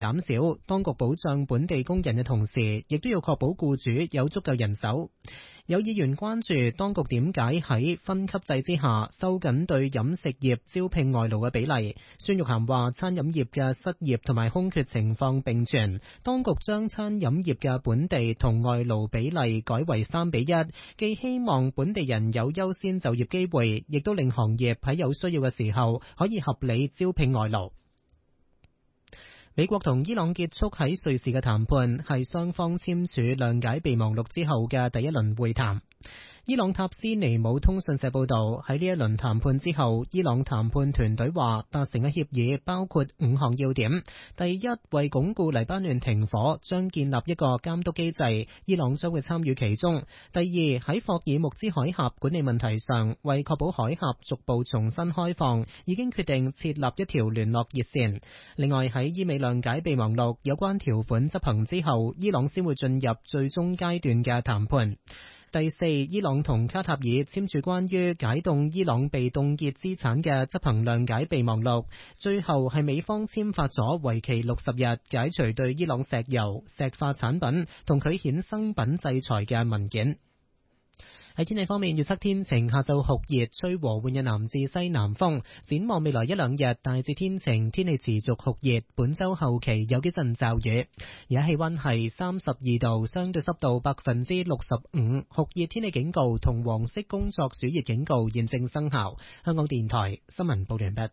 減少，當局保障本地工人嘅同時，亦都要確保僱主有足夠人手。有議員關注當局點解喺分級制之下收緊對飲食業招聘外勞嘅比例。孫玉菡話：餐飲業嘅失業同埋空缺情況並存，當局將餐飲業嘅本地同外勞比例改為3:1，既希望本地人有優先就業機會，亦都令行業喺有需要嘅時候可以合理招聘外勞。美國同伊朗結束喺瑞士嘅談判，係雙方簽署諒解備忘錄之後嘅第一輪會談。伊朗塔斯尼姆通訊社報道，喺呢一輪談判之後，伊朗談判團隊話達成嘅協議包括5項要點。第一，為鞏固黎巴嫩停火，將建立一個監督機制，伊朗將會參與其中。第二，喺霍爾木茲海峽管理問題上，為確保海峽逐步重新開放，已經決定設立一條聯絡熱線。另外，喺伊美諒解備忘錄有關條款執行之後，伊朗先會進入最終階段嘅談判。第四，伊朗同卡塔爾簽署關於解凍伊朗被凍結資產嘅執行諒解備忘錄，最後係美方簽發咗為期60日解除對伊朗石油、石化產品同佢衍生品制裁嘅文件。喺天氣方面，預測天晴，下晝酷熱，吹和緩嘅南至西南風。展望未來一兩日，大致天晴，天氣持續酷熱。本週後期有幾陣驟雨。而家氣溫係32度，相對濕度65%，酷熱天氣警告同黃色工作暑熱警告現正生效。香港電台新聞報完畢。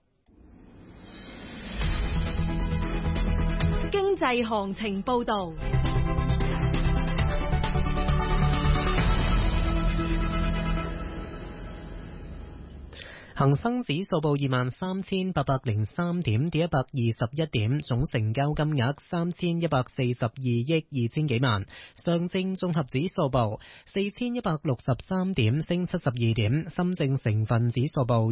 經濟行情報道。 恒生指數報23,803點，跌121點，總成交金額3142億2000幾萬。上證綜合指數報4163點，升72點。深證成分指數報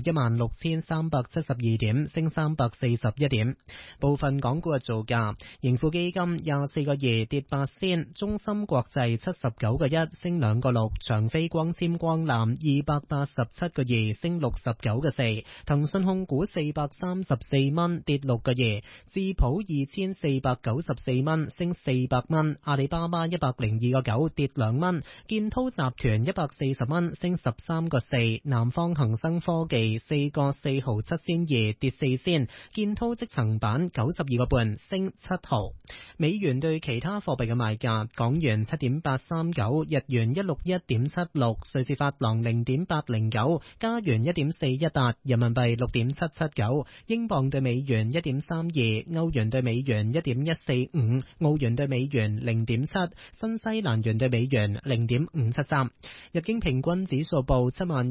16372點，升341點。部分港股嘅造價：盈富基金24個2跌8仙，中芯國際79個1升2個6，長飛光纖光纜287個2升69個4，騰訊控股434蚊跌6個2，智普2494蚊升400蚊，阿里巴巴102個9跌2蚊，建滔集團140蚊升13個4，南方恒生科技4個4毫7仙2跌4仙，建滔積層板92個半升7毫。美元對其他貨幣嘅賣價：港元7.839，日元161.76，瑞士法郎0.809，加元1.418。人民幣6.779，英鎊對美元1.32，歐元對美元1.145，澳元對美元0.7，新西蘭元對美元0.573。日經平均指數報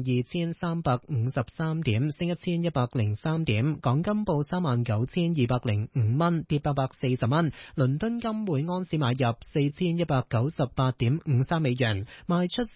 72,353點，升1103點。港金報39,205蚊，跌840蚊。倫敦金每安士買入4198.53美元，賣出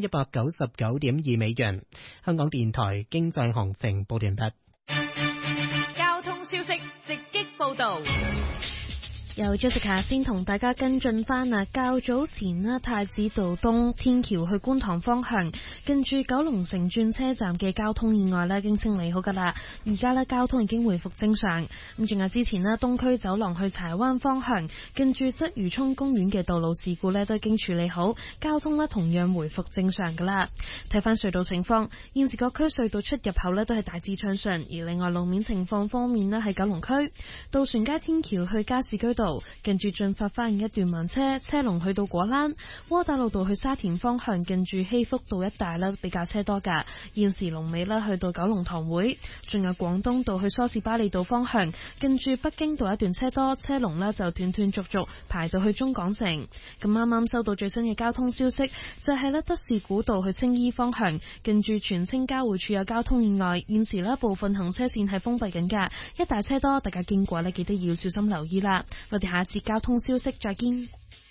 4199.2美元。香港電台經濟行情報完畢。 交通消息直擊報道。 由 Jessica 先同大家跟進翻啊！較早前呢，太子道東天橋去觀塘方向，近住九龍城轉車站嘅交通意外呢已經清理好噶啦，而家呢，交通已經回復正常。咁仲有之前呢，東區走廊去柴灣方向，近住鰂魚涌公園嘅道路事故呢都已經處理好，交通呢同樣回復正常噶啦。睇翻隧道情況，現時各區隧道出入口呢都係大致暢順，而另外路面情況方面呢，喺九龍區渡船街天橋去加士居道近住進發花園一段慢車，車龍去到果欄；窩打老道去沙田方向近住希福道一帶呢比較車多噶。現時龍尾呢去到九龍塘會，仲有廣東道去梳士巴利道方向近住北京道一段車多，車龍呢就斷斷續續排到去中港城。咁啱啱收到最新嘅交通消息，就係呢德士古道去青衣方向近住荃青交匯處有交通意外，現時呢部分行車線係封閉緊噶，一大車多，大家經過呢記得要小心留意啦。我哋下一節交通消息再見。